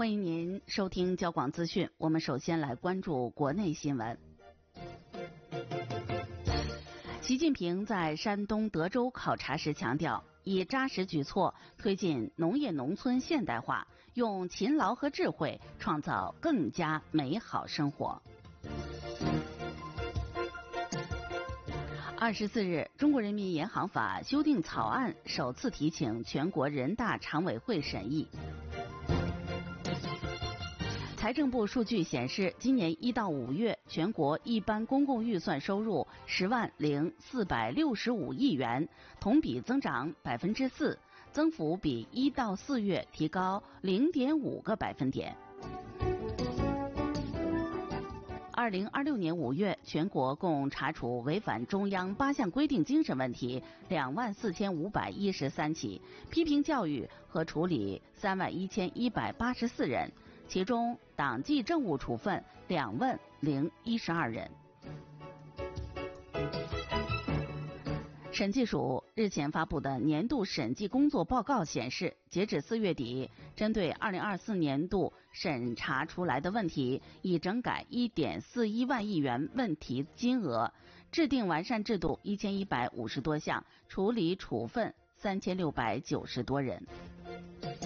欢迎您收听交广资讯。我们首先来关注国内新闻。习近平在山东德州考察时强调，以扎实举措推进农业农村现代化，用勤劳和智慧创造更加美好生活。24日，中国人民银行法修订草案首次提请全国人大常委会审议。财政部数据显示，今年1到5月，全国一般公共预算收入10.465亿元，同比增长4%，增幅比1到4月提高0.5个百分点。2026年5月，全国共查处违反中央8项规定精神问题24513起，批评教育和处理31184人。其中，党纪政务处分20012人。审计署日前发布的年度审计工作报告显示，截止4月底，针对2024年度审查出来的问题，已整改1.41万亿元问题金额，制定完善制度1150多项，处理处分3690多人。